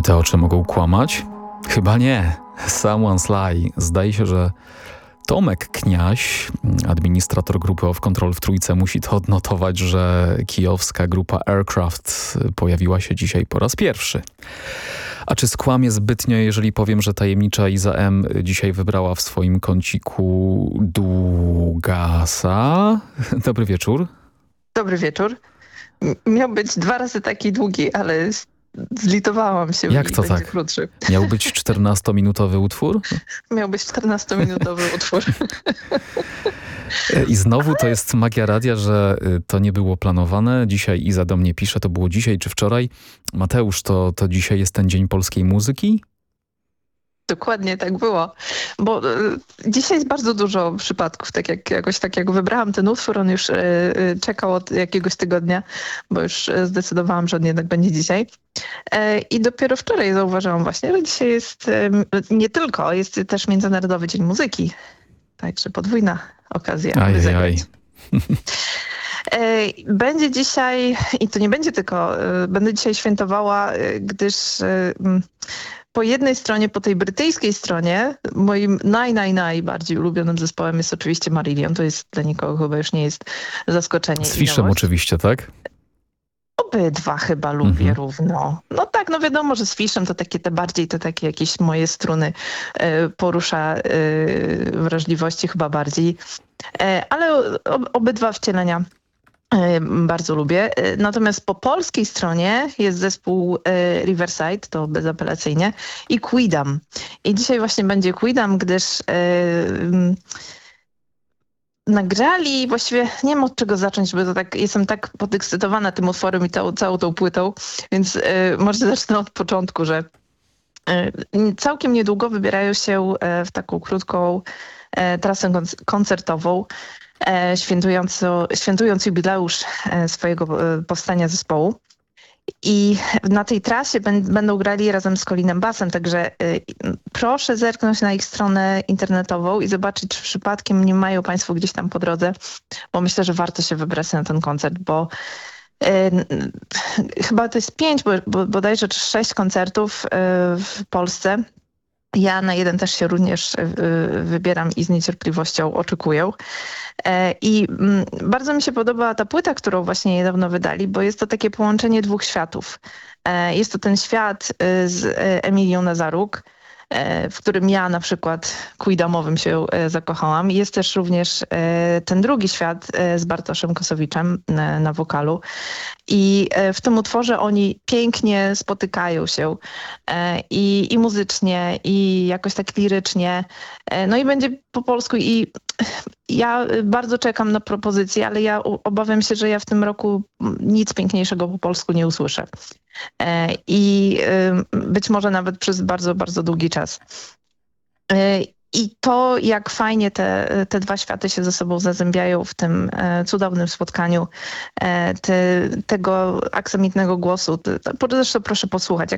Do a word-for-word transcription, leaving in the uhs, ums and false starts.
te oczy mogą kłamać? Chyba nie. Someone's Lie. Zdaje się, że Tomek Kniaś, administrator grupy Off Control w Trójce, musi to odnotować, że kijowska grupa Aircraft pojawiła się dzisiaj po raz pierwszy. A czy skłamię zbytnio, jeżeli powiem, że tajemnicza Iza M. dzisiaj wybrała w swoim kąciku Długasa? Dobry wieczór. Dobry wieczór. Miał być dwa razy taki długi, ale zlitowałam się. Jak i to będzie tak? Krótszy. Miał być czternastominutowy utwór? Miał być czternastominutowy utwór. I znowu to jest magia radia, że to nie było planowane. Dzisiaj Iza do mnie pisze, to było dzisiaj czy wczoraj. Mateusz, to, to dzisiaj jest ten Dzień Polskiej Muzyki? Dokładnie tak było, bo y, dzisiaj jest bardzo dużo przypadków, tak jak jakoś tak jak wybrałam ten utwór, on już y, y, czekał od jakiegoś tygodnia, bo już zdecydowałam, że on jednak będzie dzisiaj. Y, I dopiero wczoraj zauważyłam właśnie, że dzisiaj jest y, nie tylko, jest też Międzynarodowy Dzień Muzyki, także podwójna okazja, aby zagrać. Będzie dzisiaj, i to nie będzie tylko, będę dzisiaj świętowała, gdyż po jednej stronie, po tej brytyjskiej stronie, moim naj, naj, najbardziej ulubionym zespołem jest oczywiście Marillion. To jest dla nikogo chyba już nie jest zaskoczenie. Z Fishem oczywiście, tak? Obydwa chyba lubię Mhm. równo. No tak, no wiadomo, że z Fishem to takie te bardziej, te takie jakieś moje struny e, porusza e, wrażliwości chyba bardziej. E, ale ob, obydwa wcielenia bardzo lubię. Natomiast po polskiej stronie jest zespół Riverside, to bezapelacyjnie, i Quidam. I dzisiaj właśnie będzie Quidam, gdyż yy, nagrali, właściwie nie wiem od czego zacząć, bo to tak, jestem tak podekscytowana tym utworem i tą, całą tą płytą, więc yy, może zacznę od początku, że yy, całkiem niedługo wybierają się w taką krótką yy, trasę koncertową, Świętując, świętując jubileusz swojego powstania zespołu. I na tej trasie będą grali razem z Colinem Bassem, także proszę zerknąć na ich stronę internetową i zobaczyć, czy przypadkiem nie mają Państwo gdzieś tam po drodze, bo myślę, że warto się wybrać na ten koncert, bo chyba to jest pięć, bo bodajże sześć koncertów w Polsce. Ja na jeden też się również wybieram i z niecierpliwością oczekuję. I bardzo mi się podoba ta płyta, którą właśnie niedawno wydali, bo jest to takie połączenie dwóch światów. Jest to ten świat z Emilią Nazaruk, w którym ja na przykład quidamowym się zakochałam. Jest też również ten drugi świat z Bartoszem Kosowiczem na wokalu. I w tym utworze oni pięknie spotykają się i, i muzycznie, i jakoś tak lirycznie. No i będzie po polsku i ja bardzo czekam na propozycje, ale ja obawiam się, że ja w tym roku nic piękniejszego po polsku nie usłyszę. I być może nawet przez bardzo, bardzo długi czas. I to, jak fajnie te, te dwa światy się ze sobą zazębiają w tym cudownym spotkaniu, te, tego aksamitnego głosu, to, zresztą proszę posłuchać,